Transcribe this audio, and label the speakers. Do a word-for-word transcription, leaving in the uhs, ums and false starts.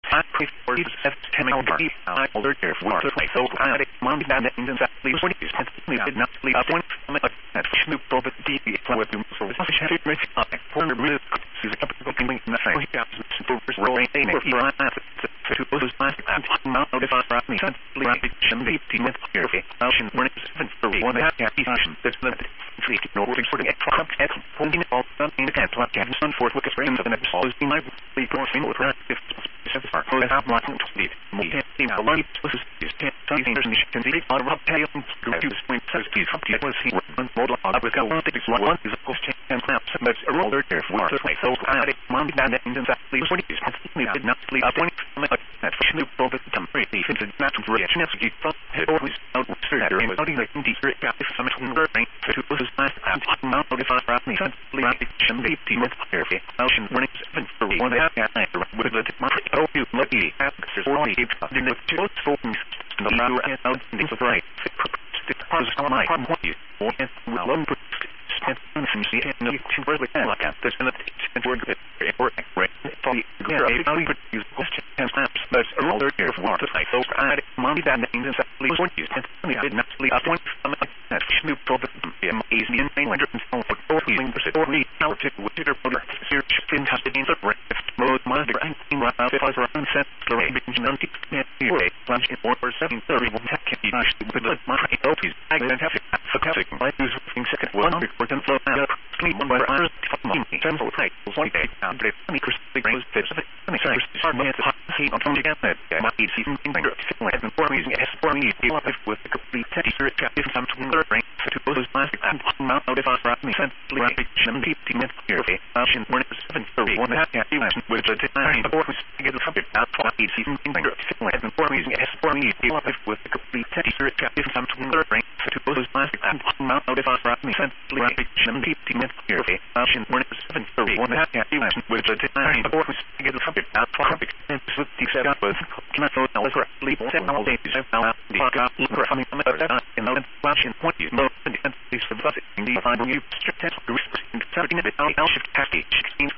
Speaker 1: I prefer to have technology. I older there for the place. So I had a mom that and exactly what is we did not leave up one from a Snoop Dogg D V with the so it's a shared rich up for the risk is a couple of things in the same way as rolling a for I to those plastic amount of me simply rapid fifty with here ocean when it's for one half application that's limited three no for the extra at holding all done in the cat like and sun for with the frames of an episode in my crossing with practice so I have my own lead me in a lot of is something can be out of pay to swing says please it was he model I was going to this one is of course and snaps but a roller there for the way so I had a mom that and exactly what is me did not sleep up when that Snoop Dogg come free if it's not reaction as you thought it always out there and not like the secret got if some brain to was last and not notify me simply rapid fifty with here ocean when it's seven for one half with the market oh you lucky access for me in the two phones the power and out things of right the pause on my home you and one and see and you can really look at this and it's word or right for the how you use question and snaps but a roller here for the site so I had mommy that and exactly what you and I did not sleep up one from that Snoop Dogg am easy in nine hundred and four for feeling the or me how to with your brother search in custody the mode mother and right out if I was around set the way between ninety anyway lunch in four or seven thirty one can be nice with my office I don't have to fantastic my use thing second one and flow out sleep one by hours from me temple right one day and the funny crystal grains fits of it and it's hard man to see on from together my season in finger and for using it for me deal up with the complete secret if some to the brain to those plastic and mount out if I brought me simply rapid fifty minutes here ocean when it's seven thirty one half with the time before we get the subject out for my season in finger and for using it for me deal up with the complete secret if some to the brain to those plastic and mount out if I brought me simply rapid fifty minutes here ocean when it's seven thirty one half with the time before we get the subject out for my and with the set up with can I throw now for leave all days now the got for coming from that in the flashing point you know and these for the in the final you strict test the risk in seventeen bit out shift happy sixteen